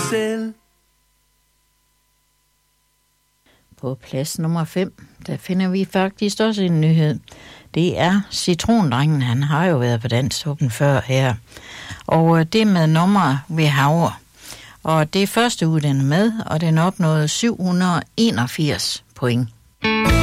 selv. På plads nummer 5, der finder vi faktisk også en nyhed. Det er Citrondrengen, han har jo været på Dansktoppen før her. Og det med nummer ved havre. Og det er første uge, den er med, og den opnåede 781 point.